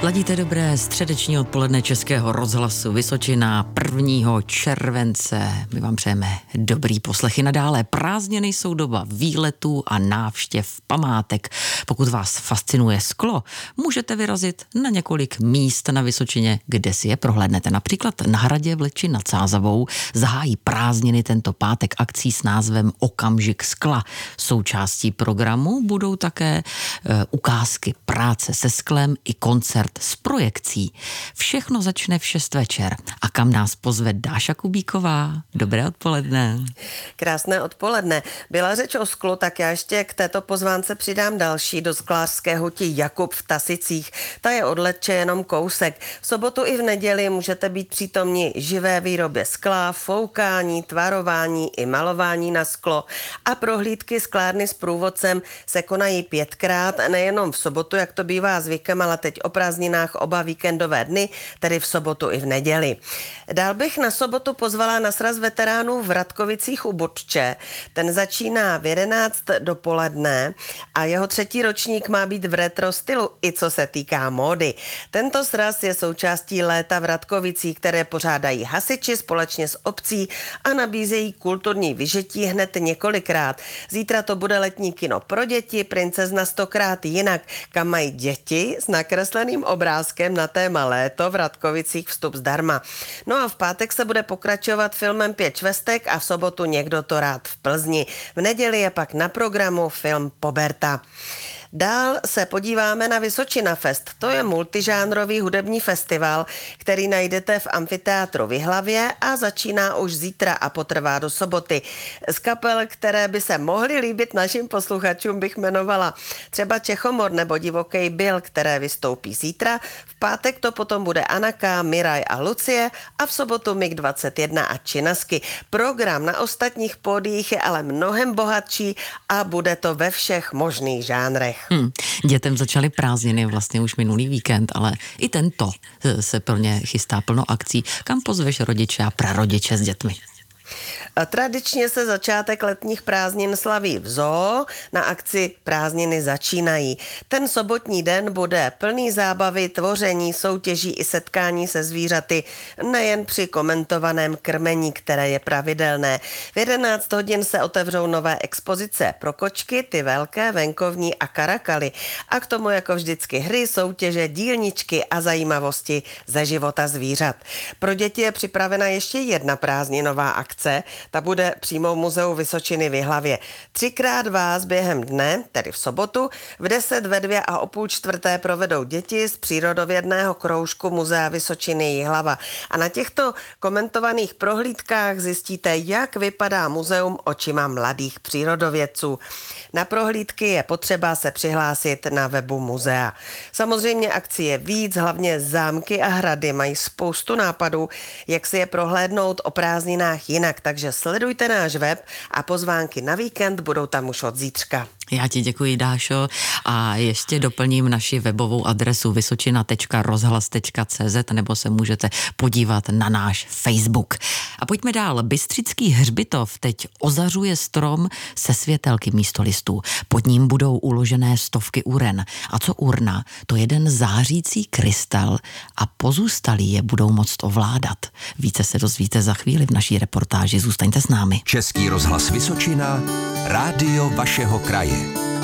Ladíte dobré středeční odpoledne Českého rozhlasu Vysočina 1. července. My vám přejeme dobrý poslechy nadále. Prázdniny jsou doba výletů a návštěv památek. Pokud vás fascinuje sklo, můžete vyrazit na několik míst na Vysočině, kde si je prohlédnete. Například na hradě v Leči nad Sázavou zahájí prázdniny tento pátek akcí s názvem Okamžik skla. Součástí programu budou také ukázky práce se sklem i koncert s projekcí. Všechno začne v 6 večer. A kam nás pozve Dáša Kubíková? Dobré odpoledne. Krásné odpoledne. Byla řeč o sklu, tak já ještě k této pozvánce přidám další do sklářské huti Jakub v Tasicích. Ta je od Letče jenom kousek. V sobotu i v neděli můžete být přítomni živé výrobě skla, foukání, tvarování i malování na sklo a prohlídky sklárny s průvodcem se konají 5krát, nejenom v sobotu, jak to bývá zvykem, ale teď o prázdninách oba víkendové dny, tedy v sobotu i v neděli. Dál bych na sobotu pozvala na sraz veteránů v Radkovicích u Budče. Ten začíná v 11 dopoledne a jeho 3. ročník má být v retro stylu, i co se týká módy. Tento sraz je součástí léta v Radkovicích, které pořádají hasiči společně s obcí a nabízejí kulturní vyžití hned několikrát. Zítra to bude letní kino pro děti, Princezna 100krát jinak, kam mají děti s nakresleným obrázkem na téma léto v Radkovicích vstup zdarma. No a v pátek se bude pokračovat filmem 5 švestek a v sobotu Někdo to rád v Plzni. V neděli je pak na programu film Poberta. Dál se podíváme na Vysočina Fest. To je multižánrový hudební festival, který najdete v amfiteátru v Jihlavě a začíná už zítra a potrvá do soboty. Z kapel, které by se mohly líbit našim posluchačům, bych jmenovala třeba Čechomor nebo Divoký Bill, které vystoupí zítra. V pátek to potom bude Anaka, Miraj a Lucie a v sobotu MiG-21 a Činasky. Program na ostatních pódiích je ale mnohem bohatší a bude to ve všech možných žánrech. Dětem začaly prázdniny vlastně už minulý víkend, ale i tento se pro ně chystá plno akcí. Kam pozveš rodiče a prarodiče s dětmi? Tradičně se začátek letních prázdnin slaví v zoo, na akci Prázdniny začínají. Ten sobotní den bude plný zábavy, tvoření, soutěží i setkání se zvířaty, nejen při komentovaném krmení, které je pravidelné. V 11 hodin se otevřou nové expozice pro kočky, ty velké, venkovní a karakaly. A k tomu jako vždycky hry, soutěže, dílničky a zajímavosti ze života zvířat. Pro děti je připravena ještě jedna prázdninová akce. Ta bude přímo v Muzeu Vysočiny v Jihlavě. 3krát vás během dne, tedy v sobotu, v 10, ve 2 a o půl čtvrté provedou děti z přírodovědného kroužku Muzea Vysočiny Jihlava. A na těchto komentovaných prohlídkách zjistíte, jak vypadá muzeum očima mladých přírodovědců. Na prohlídky je potřeba se přihlásit na webu muzea. Samozřejmě akcí je víc, hlavně zámky a hrady mají spoustu nápadů, jak si je prohlédnout o prázdninách jinak, takže sledujte náš web a pozvánky na víkend budou tam už od zítřka. Já ti děkuji, Dášo, a ještě doplním naši webovou adresu vysočina.rozhlas.cz nebo se můžete podívat na náš Facebook. A pojďme dál. Bystřický hřbitov teď ozařuje strom se světelky místo listů. Pod ním budou uložené stovky uren. A co urna? To je jeden zářící krystal a pozůstalí je budou moct ovládat. Více se dozvíte za chvíli v naší reportáži. Zůstaňte s námi. Český rozhlas Vysočina, rádio vašeho kraje.